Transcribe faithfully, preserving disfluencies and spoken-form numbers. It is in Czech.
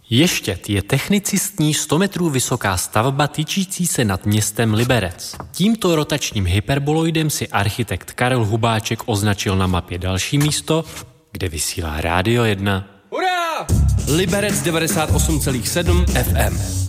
Ještěd je technicistní sto metrů vysoká stavba tyčící se nad městem Liberec. Tímto rotačním hyperboloidem si architekt Karel Hubáček označil na mapě další místo, kde vysílá Rádio jedna. Hurá! Liberec devadesát osm celá sedm ef em.